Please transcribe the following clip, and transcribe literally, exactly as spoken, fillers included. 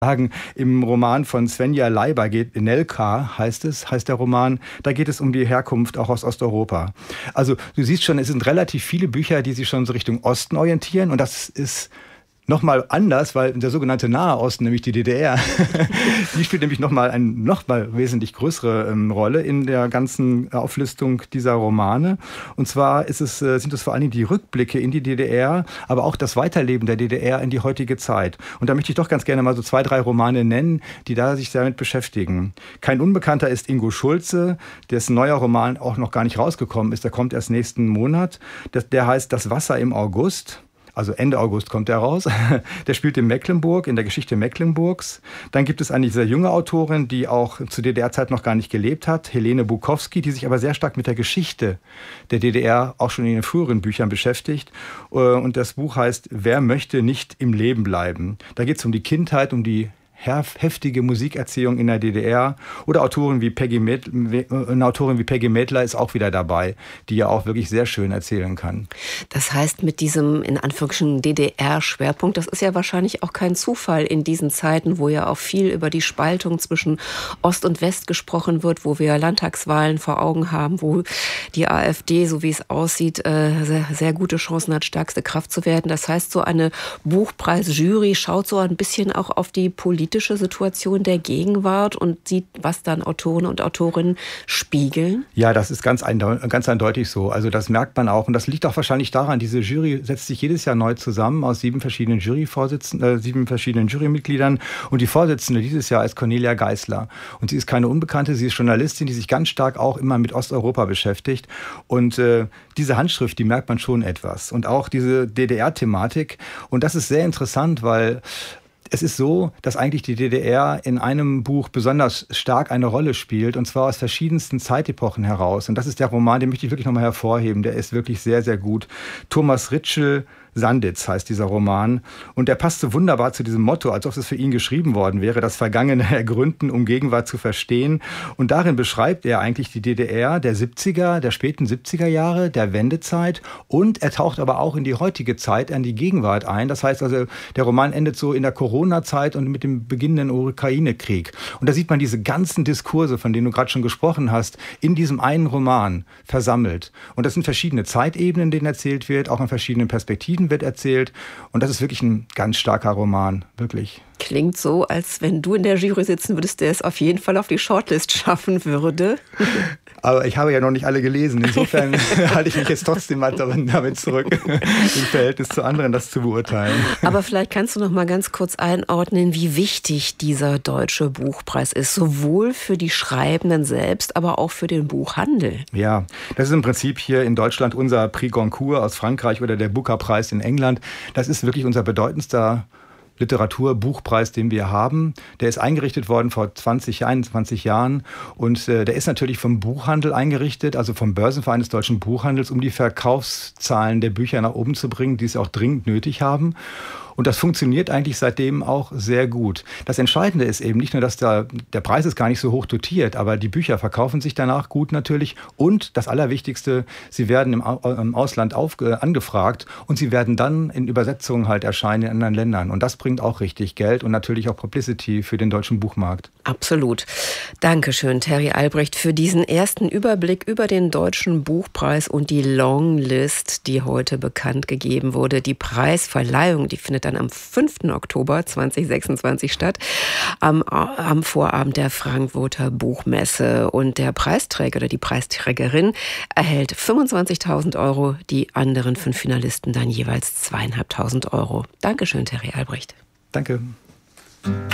sagen, im Roman von Svenja Leiber geht, Nelka heißt es, heißt der Roman, da geht es um die Herkunft auch aus Osteuropa. Also du siehst schon, es sind relativ viele Bücher, die sich schon so Richtung Osten orientieren, und das ist nochmal anders, weil der sogenannte Nahe Osten, nämlich die D D R, die spielt nämlich nochmal eine noch mal wesentlich größere ähm, Rolle in der ganzen Auflistung dieser Romane. Und zwar ist es, äh, sind es vor allen Dingen die Rückblicke in die D D R, aber auch das Weiterleben der D D R in die heutige Zeit. Und da möchte ich doch ganz gerne mal so zwei, drei Romane nennen, die da sich damit beschäftigen. Kein Unbekannter ist Ingo Schulze, dessen neuer Roman auch noch gar nicht rausgekommen ist. Der kommt erst nächsten Monat. Der, der heißt Das Wasser im August. Also Ende August kommt er raus. Der spielt in Mecklenburg, in der Geschichte Mecklenburgs. Dann gibt es eine sehr junge Autorin, die auch zu D D R-Zeit noch gar nicht gelebt hat, Helene Bukowski, die sich aber sehr stark mit der Geschichte der D D R auch schon in den früheren Büchern beschäftigt. Und das Buch heißt Wer möchte nicht im Leben bleiben? Da geht es um die Kindheit, um die heftige Musikerziehung in der D D R. Oder Autoren wie Peggy Mädler, eine Autorin wie Peggy Mädler ist auch wieder dabei, die ja auch wirklich sehr schön erzählen kann. Das heißt, mit diesem in Anführungsstrichen D D R-Schwerpunkt, das ist ja wahrscheinlich auch kein Zufall in diesen Zeiten, wo ja auch viel über die Spaltung zwischen Ost und West gesprochen wird, wo wir Landtagswahlen vor Augen haben, wo die AfD, so wie es aussieht, sehr, sehr gute Chancen hat, stärkste Kraft zu werden. Das heißt, so eine Buchpreisjury schaut so ein bisschen auch auf die politische Situation der Gegenwart und sieht, was dann Autoren und Autorinnen spiegeln? Ja, das ist ganz, eindeutig, ganz eindeutig so. Also das merkt man auch. Und das liegt auch wahrscheinlich daran, diese Jury setzt sich jedes Jahr neu zusammen aus sieben verschiedenen Juryvorsitzenden, äh, sieben verschiedenen Jurymitgliedern. Und die Vorsitzende dieses Jahr ist Cornelia Geisler. Und sie ist keine Unbekannte, sie ist Journalistin, die sich ganz stark auch immer mit Osteuropa beschäftigt. Und äh, diese Handschrift, die merkt man schon etwas. Und auch diese D D R-Thematik. Und das ist sehr interessant, weil es ist so, dass eigentlich die D D R in einem Buch besonders stark eine Rolle spielt, und zwar aus verschiedensten Zeitepochen heraus. Und das ist der Roman, den möchte ich wirklich nochmal hervorheben. Der ist wirklich sehr, sehr gut. Thomas Ritschl, Sanditz heißt dieser Roman. Und der passt so wunderbar zu diesem Motto, als ob es für ihn geschrieben worden wäre, das Vergangene ergründen, um Gegenwart zu verstehen. Und darin beschreibt er eigentlich die D D R der siebziger, der späten siebziger Jahre, der Wendezeit. Und er taucht aber auch in die heutige Zeit, an die Gegenwart ein. Das heißt also, der Roman endet so in der Corona-Zeit und mit dem beginnenden Ukraine-Krieg. Und da sieht man diese ganzen Diskurse, von denen du gerade schon gesprochen hast, in diesem einen Roman versammelt. Und das sind verschiedene Zeitebenen, in denen erzählt wird, auch in verschiedenen Perspektiven wird erzählt. Und das ist wirklich ein ganz starker Roman, wirklich. Klingt so, als wenn du in der Jury sitzen würdest, der es auf jeden Fall auf die Shortlist schaffen würde. Aber ich habe ja noch nicht alle gelesen. Insofern halte ich mich jetzt trotzdem mal damit zurück, im Verhältnis zu anderen das zu beurteilen. Aber vielleicht kannst du noch mal ganz kurz einordnen, wie wichtig dieser Deutsche Buchpreis ist. Sowohl für die Schreibenden selbst, aber auch für den Buchhandel. Ja, das ist im Prinzip hier in Deutschland unser Prix Goncourt aus Frankreich oder der Booker-Preis in England. Das ist wirklich unser bedeutendster Literaturbuchpreis, den wir haben. Der ist eingerichtet worden vor zwanzig, einundzwanzig Jahren, und äh, der ist natürlich vom Buchhandel eingerichtet, also vom Börsenverein des deutschen Buchhandels, um die Verkaufszahlen der Bücher nach oben zu bringen, die sie auch dringend nötig haben. Und das funktioniert eigentlich seitdem auch sehr gut. Das Entscheidende ist eben nicht nur, dass der, der Preis ist gar nicht so hoch dotiert, aber die Bücher verkaufen sich danach gut natürlich. Und das Allerwichtigste, sie werden im, im Ausland auf, äh, angefragt, und sie werden dann in Übersetzungen halt erscheinen in anderen Ländern. Und das bringt auch richtig Geld und natürlich auch Publicity für den deutschen Buchmarkt. Absolut. Dankeschön, Terry Albrecht, für diesen ersten Überblick über den Deutschen Buchpreis und die Longlist, die heute bekannt gegeben wurde. Die Preisverleihung, die findet dann am fünften Oktober zweitausendsechsundzwanzig statt, am, am Vorabend der Frankfurter Buchmesse. Und der Preisträger oder die Preisträgerin erhält fünfundzwanzigtausend Euro, die anderen fünf Finalisten dann jeweils zweieinhalbtausend Euro. Dankeschön, Terry Albrecht. Danke.